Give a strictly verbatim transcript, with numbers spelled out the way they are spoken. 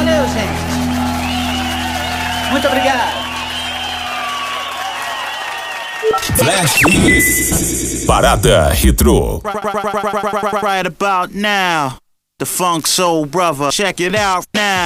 Valeu, gente. Muito obrigado. Flash Parada Retro. Right about now, the Funk Soul Brother. Check it out now.